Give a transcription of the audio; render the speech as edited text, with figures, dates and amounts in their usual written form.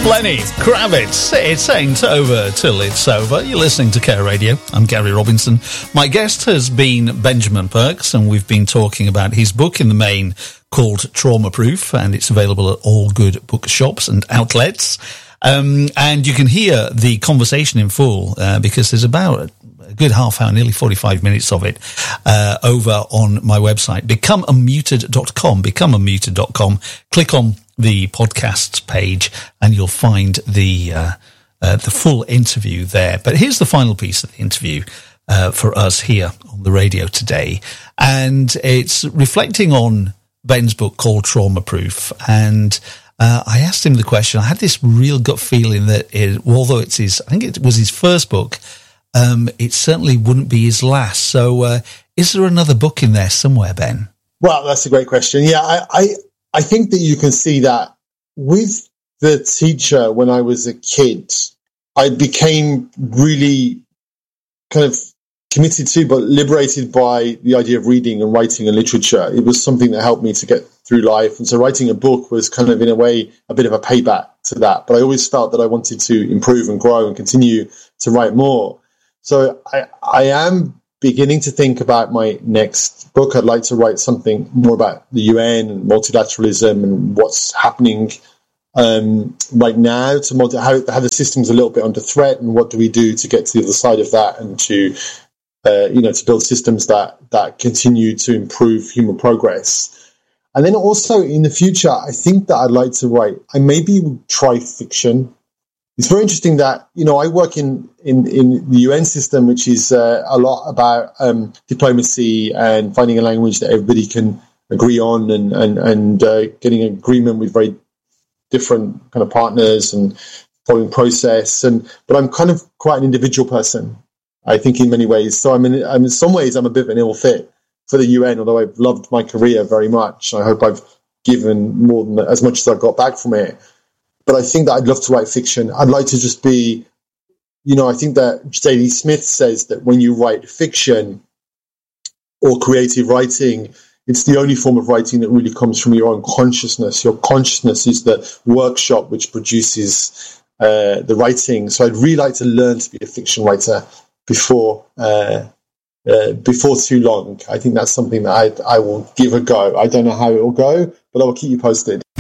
Lenny Kravitz. It ain't over till it's over. You're listening to Care Radio. I'm Gary Robinson. My guest has been Benjamin Perks, and we've been talking about his book in the main called Trauma Proof, and it's available at all good bookshops and outlets. And you can hear the conversation in full because there's about a good half hour, nearly 45 minutes of it over on my website, becomeunmuted.com, becomeunmuted.com. Click on the podcasts page and you'll find the full interview there. But here's the final piece of the interview for us here on the radio today. And it's reflecting on Ben's book called Trauma Proof. And I asked him the question. I had this real gut feeling that although I think it was his first book, it certainly wouldn't be his last. So is there another book in there somewhere, Ben? Well, that's a great question. Yeah, I think that you can see that with the teacher when I was a kid, I became really kind of committed to, but liberated by the idea of reading and writing and literature. It was something that helped me to get through life. And so writing a book was kind of, in a way, a bit of a payback to that. But I always felt that I wanted to improve and grow and continue to write more. So I am beginning to think about my next book. I'd like to write something more about the UN and multilateralism and what's happening right now, to how the system's a little bit under threat, and what do we do to get to the other side of that, and to to build systems that continue to improve human progress. And then also in the future, I think that I'd like to write, I maybe would try fiction. It's very interesting that, I work in the UN system, which is a lot about diplomacy and finding a language that everybody can agree on, and getting agreement with very different kind of partners and following process. But I'm kind of quite an individual person, I think, in many ways. So in some ways, I'm a bit of an ill fit for the UN, although I've loved my career very much. I hope I've given more than as much as I got back from it. But I think that I'd love to write fiction. I'd like to just be, I think that J.D. Smith says that when you write fiction or creative writing, it's the only form of writing that really comes from your own consciousness. Your consciousness is the workshop which produces the writing. So I'd really like to learn to be a fiction writer before too long. I think that's something that I will give a go. I don't know how it will go, but I will keep you posted.